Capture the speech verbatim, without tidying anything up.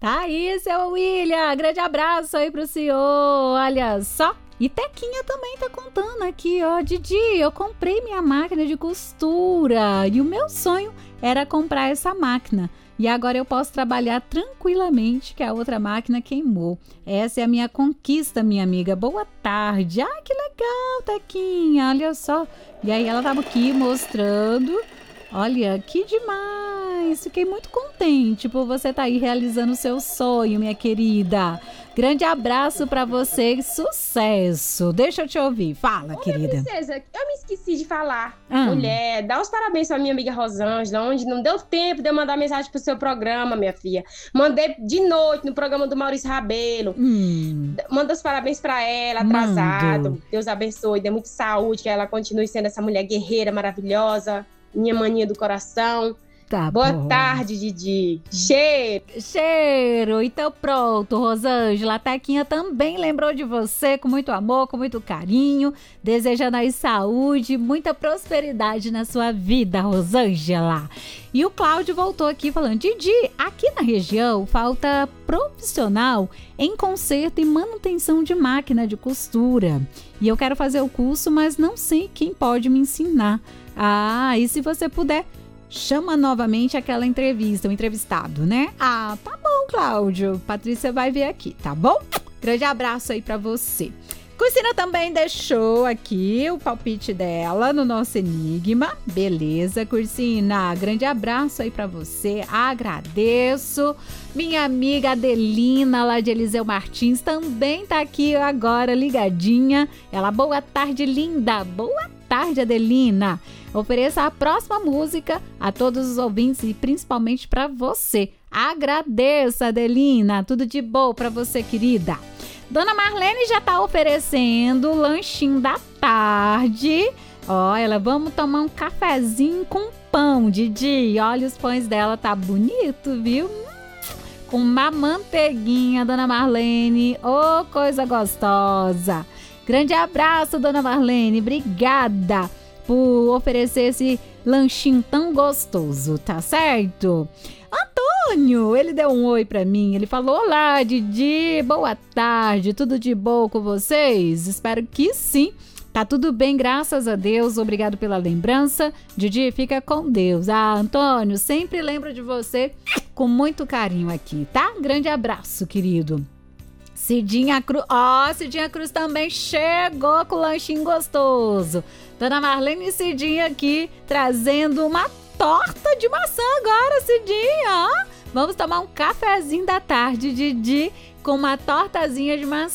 Tá aí, seu William. Grande abraço aí pro senhor. Olha só. E Tequinha também tá contando aqui, ó. Didi, eu comprei minha máquina de costura e o meu sonho era comprar essa máquina. E agora eu posso trabalhar tranquilamente, que a outra máquina queimou. Essa é a minha conquista, minha amiga. Boa tarde. Ah, que legal, Tequinha. Olha só. E aí ela tava aqui mostrando. Olha, que demais. Fiquei muito contente por você estar aí realizando o seu sonho, minha querida. Grande abraço pra você e sucesso. Deixa eu te ouvir. Fala, Ô, querida. Minha princesa, eu me esqueci de falar. Ah. Mulher, dá os parabéns pra minha amiga Rosângela, onde não deu tempo de eu mandar mensagem pro seu programa, minha filha. Mandei de noite no programa do Maurício Rabelo. Hum. Manda os parabéns pra ela, atrasado. Mando. Deus abençoe, dê muita saúde, que ela continue sendo essa mulher guerreira, maravilhosa. Minha maninha do coração. Tá Boa bom. tarde, Didi. Cheiro. Cheiro. Então pronto, Rosângela. A Tequinha também lembrou de você com muito amor, com muito carinho. Desejando aí saúde, muita prosperidade na sua vida, Rosângela. E o Cláudio voltou aqui falando: Didi, aqui na região falta profissional em conserto e manutenção de máquina de costura. E eu quero fazer o curso, mas não sei quem pode me ensinar. Ah, e se você puder, chama novamente aquela entrevista, o entrevistado, né? Ah, tá bom, Cláudio. Patrícia vai ver aqui, tá bom? Grande abraço aí pra você. Cursina também deixou aqui o palpite dela no nosso enigma. Beleza, Cursina. Grande abraço aí pra você. Agradeço. Minha amiga Adelina, lá de Eliseu Martins, também tá aqui agora ligadinha. Ela, boa tarde, linda. Boa tarde, Adelina. Ofereça a próxima música a todos os ouvintes e principalmente para você. Agradeça, Adelina. Tudo de bom para você, querida. Dona Marlene já tá oferecendo o lanchinho da tarde. Ó, ela, vamos tomar um cafezinho com pão, Didi. Olha, os pães dela tá bonito, viu? Com uma manteiguinha, Dona Marlene. Ô, oh, coisa gostosa. Grande abraço, Dona Marlene. Obrigada por oferecer esse lanchinho tão gostoso, tá certo? Antônio, ele deu um oi pra mim, ele falou: olá, Didi, boa tarde, tudo de bom com vocês? Espero que sim, tá tudo bem, graças a Deus, obrigado pela lembrança. Didi, fica com Deus. Ah, Antônio, sempre lembro de você com muito carinho aqui, tá? Grande abraço, querido. Cidinha Cruz, ó, oh, Cidinha Cruz também chegou com o lanchinho gostoso. Dona Marlene e Cidinha aqui trazendo uma torta de maçã agora, Cidinha, ó. Vamos tomar um cafezinho da tarde, Didi, com uma tortazinha de maçã.